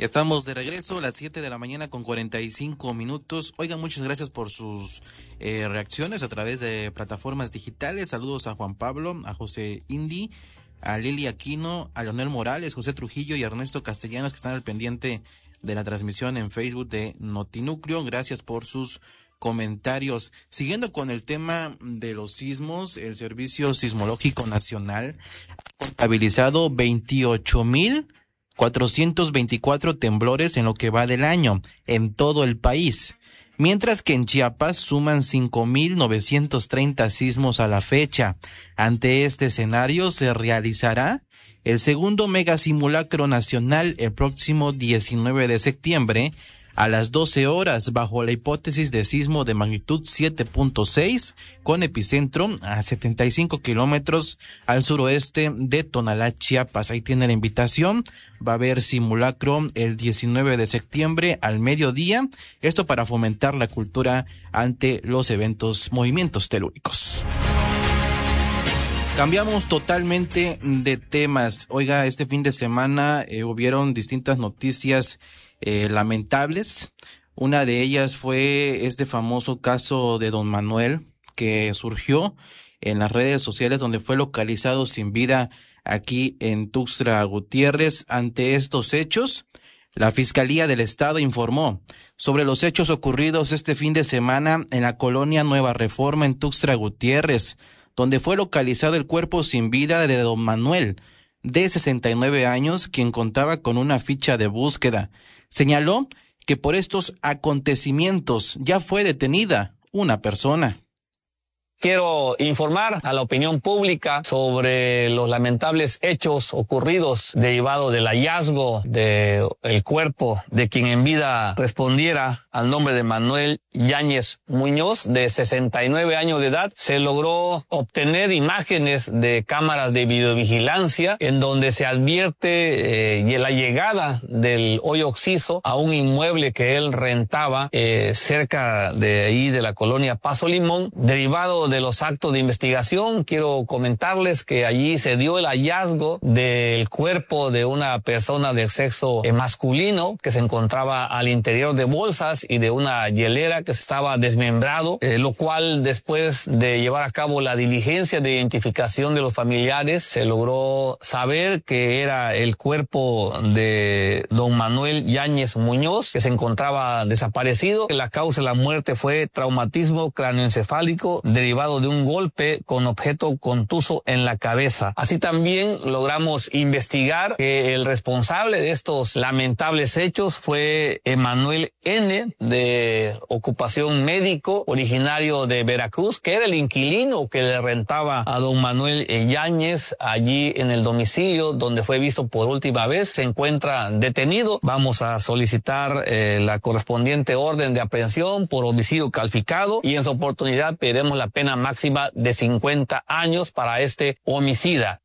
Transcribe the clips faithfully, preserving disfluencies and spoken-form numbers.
Ya estamos de regreso a las siete de la mañana con cuarenta y cinco minutos. Oigan, muchas gracias por sus eh, reacciones a través de plataformas digitales. Saludos a Juan Pablo, a José Indy, a Lili Aquino, a Leonel Morales, José Trujillo y Ernesto Castellanos, que están al pendiente de la transmisión en Facebook de Notinúcleo. Gracias por sus comentarios. Siguiendo con el tema de los sismos, el Servicio Sismológico Nacional ha contabilizado veintiocho mil cuatrocientos veinticuatro temblores en lo que va del año en todo el país, mientras que en Chiapas suman cinco mil novecientos treinta sismos a la fecha. Ante este escenario se realizará el segundo megasimulacro nacional el próximo diecinueve de septiembre a las doce horas, bajo la hipótesis de sismo de magnitud siete punto seis, con epicentro a setenta y cinco kilómetros al suroeste de Tonalá, Chiapas. Ahí tiene la invitación. Va a haber simulacro el diecinueve de septiembre al mediodía. Esto para fomentar la cultura ante los eventos, movimientos telúricos. Cambiamos totalmente de temas. Oiga, este fin de semana eh, hubieron distintas noticias eh, lamentables. Una de ellas fue este famoso caso de don Manuel, que surgió en las redes sociales, donde fue localizado sin vida aquí en Tuxtla Gutiérrez. Ante estos hechos, la Fiscalía del Estado informó sobre los hechos ocurridos este fin de semana en la colonia Nueva Reforma en Tuxtla Gutiérrez, donde fue localizado el cuerpo sin vida de don Manuel, de sesenta y nueve años, quien contaba con una ficha de búsqueda. Señaló que por estos acontecimientos ya fue detenida una persona. Quiero informar a la opinión pública sobre los lamentables hechos ocurridos derivado del hallazgo del cuerpo de quien en vida respondiera al nombre de Manuel Yáñez Muñoz, de sesenta y nueve años de edad. Se logró obtener imágenes de cámaras de videovigilancia en donde se advierte eh, la llegada del hoyo occiso a un inmueble que él rentaba eh, cerca de ahí de la colonia Paso Limón. Derivado de los actos de investigación, quiero comentarles que allí se dio el hallazgo del cuerpo de una persona del sexo masculino que se encontraba al interior de bolsas y de una hielera que se estaba desmembrado, eh, lo cual después de llevar a cabo la diligencia de identificación de los familiares se logró saber que era el cuerpo de don Manuel Yáñez Muñoz, que se encontraba desaparecido. La causa de la muerte fue traumatismo cráneoencefálico derivado de un golpe con objeto contuso en la cabeza. Así también logramos investigar que el responsable de estos lamentables hechos fue Emanuel N., de ocupación médico, originario de Veracruz, que era el inquilino que le rentaba a don Manuel Yáñez allí en el domicilio donde fue visto por última vez. Se encuentra detenido. Vamos a solicitar eh, la correspondiente orden de aprehensión por homicidio calificado y en su oportunidad pediremos la pena máxima de cincuenta años para este homicida.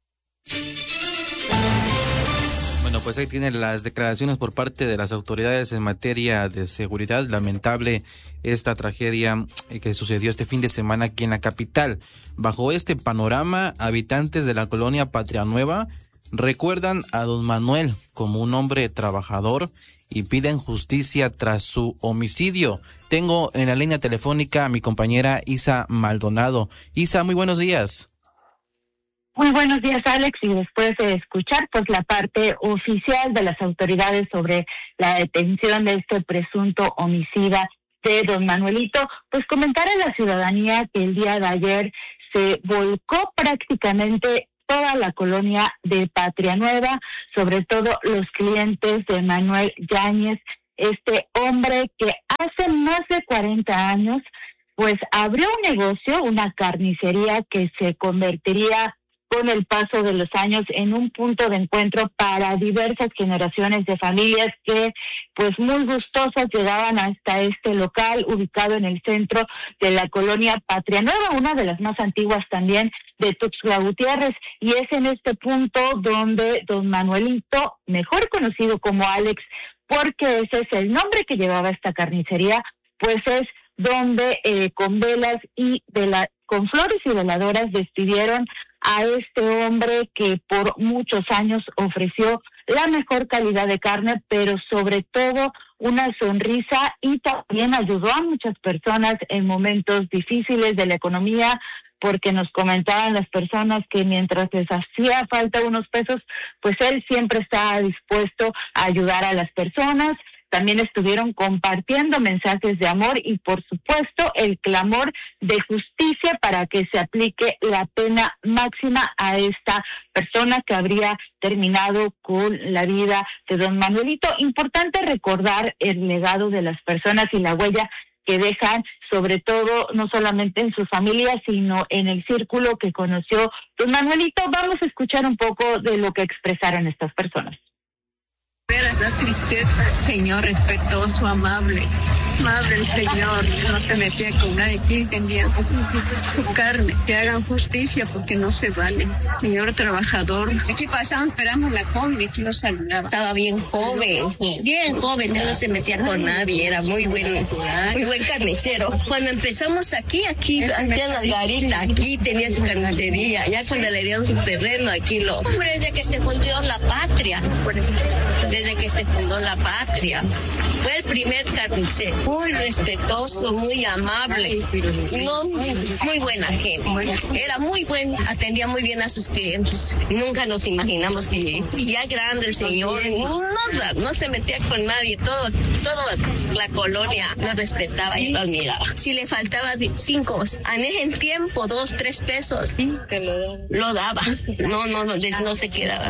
Bueno, pues ahí tienen las declaraciones por parte de las autoridades en materia de seguridad. Lamentable esta tragedia que sucedió este fin de semana aquí en la capital. Bajo este panorama, habitantes de la colonia Patria Nueva recuerdan a don Manuel como un hombre trabajador y piden justicia tras su homicidio. Tengo en la línea telefónica a mi compañera Isa Maldonado. Isa, muy buenos días. Muy buenos días, Alex, y después de escuchar pues la parte oficial de las autoridades sobre la detención de este presunto homicida de don Manuelito, pues comentar a la ciudadanía que el día de ayer se volcó prácticamente toda la colonia de Patria Nueva, sobre todo los clientes de Manuel Yáñez, este hombre que hace más de cuarenta años pues abrió un negocio, una carnicería que se convertiría con el paso de los años en un punto de encuentro para diversas generaciones de familias que pues muy gustosas llegaban hasta este local ubicado en el centro de la colonia Patria Nueva, una de las más antiguas también de Tuxtla Gutiérrez, y es en este punto donde don Manuelito, mejor conocido como Alex, porque ese es el nombre que llevaba esta carnicería, pues es donde eh, con velas y de la, con flores y veladoras despidieron a este hombre que por muchos años ofreció la mejor calidad de carne, pero sobre todo una sonrisa, y también ayudó a muchas personas en momentos difíciles de la economía, porque nos comentaban las personas que mientras les hacía falta unos pesos, pues él siempre estaba dispuesto a ayudar a las personas. También estuvieron compartiendo mensajes de amor y, por supuesto, el clamor de justicia para que se aplique la pena máxima a esta persona que habría terminado con la vida de don Manuelito. Importante recordar el legado de las personas y la huella que dejan, sobre todo, no solamente en su familia, sino en el círculo que conoció don Manuelito. Vamos a escuchar un poco de lo que expresaron estas personas. La tristeza, señor respetuoso, amable, amable el señor, no se metía con nadie, aquí vendía su carne, que hagan justicia porque no se vale, señor trabajador. Aquí pasamos, esperamos la combi, aquí lo saludaba. Estaba bien joven, bien joven, no se metía con nadie, era muy buen, muy buen carnicero. Cuando empezamos aquí, aquí hacía la garita, aquí tenía su carnicería, ya cuando le dieron su terreno, aquí lo... Hombre, desde que se fundió la patria, desde que se fundó la patria. Fue el primer carnicero, muy respetuoso, muy amable, no, muy buena gente. Era muy buen, atendía muy bien a sus clientes. Nunca nos imaginamos que ya grande el señor, no, no se metía con nadie, todo, toda la colonia lo respetaba y lo admiraba. Si le faltaba cinco, en ese tiempo, dos, tres pesos, lo daba. No, no, no, no se quedaba.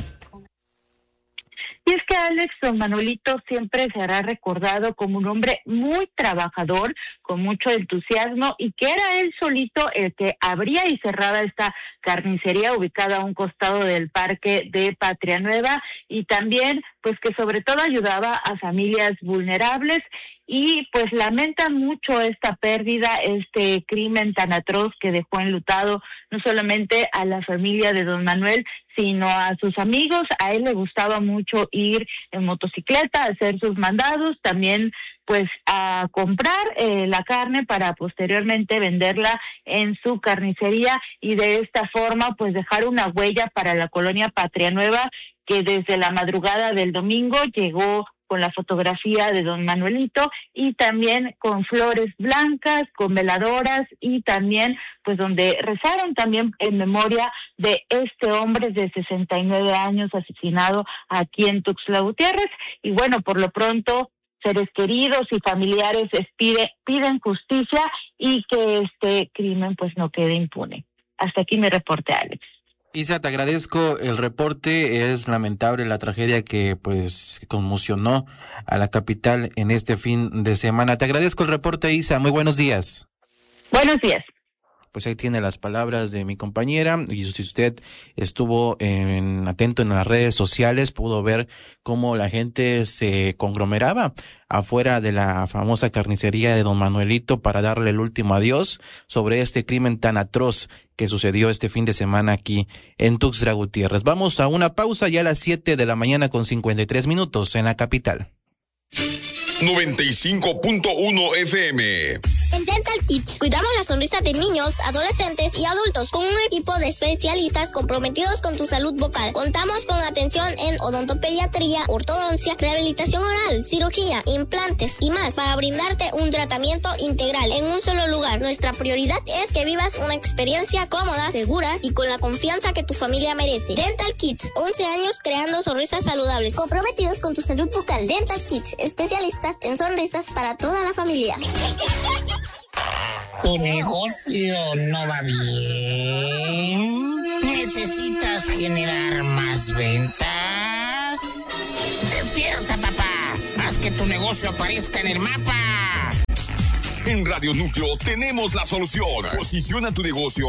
Y es que Alex, don Manuelito siempre será recordado como un hombre muy trabajador, con mucho entusiasmo, y que era él solito el que abría y cerraba esta carnicería ubicada a un costado del parque de Patria Nueva, y también pues que sobre todo ayudaba a familias vulnerables. Y pues lamentan mucho esta pérdida, este crimen tan atroz que dejó enlutado no solamente a la familia de don Manuel, sino a sus amigos. A él le gustaba mucho ir en motocicleta, a hacer sus mandados, también pues a comprar eh, la carne para posteriormente venderla en su carnicería, y de esta forma pues dejar una huella para la colonia Patria Nueva, que desde la madrugada del domingo llegó con la fotografía de don Manuelito, y también con flores blancas, con veladoras, y también pues donde rezaron también en memoria de este hombre de sesenta y nueve años asesinado aquí en Tuxtla Gutiérrez. Y bueno, por lo pronto seres queridos y familiares pide, piden justicia y que este crimen pues no quede impune. Hasta aquí mi reporte, Alex. Isa, te agradezco el reporte. Es lamentable la tragedia que pues conmocionó a la capital en este fin de semana. Te agradezco el reporte, Isa. Muy buenos días. Buenos días. Pues ahí tiene las palabras de mi compañera, y si usted estuvo en, atento en las redes sociales, pudo ver cómo la gente se conglomeraba afuera de la famosa carnicería de don Manuelito para darle el último adiós sobre este crimen tan atroz que sucedió este fin de semana aquí en Tuxtla Gutiérrez. Vamos a una pausa ya a las siete de la mañana con cincuenta y tres minutos en la capital. noventa y cinco punto uno F M. En Dental Kids cuidamos la sonrisa de niños, adolescentes y adultos con un equipo de especialistas comprometidos con tu salud vocal. Contamos con atención en odontopediatría, ortodoncia, rehabilitación oral, cirugía, implantes y más para brindarte un tratamiento integral en un solo lugar. Nuestra prioridad es que vivas una experiencia cómoda, segura y con la confianza que tu familia merece. Dental Kids, once años creando sonrisas saludables, comprometidos con tu salud vocal. Dental Kids, especialistas en sonrisas para toda la familia. ¿Tu negocio no va bien? ¿Necesitas generar más ventas? ¡Despierta, papá! ¡Haz que tu negocio aparezca en el mapa! En Radio Núcleo tenemos la solución. Posiciona tu negocio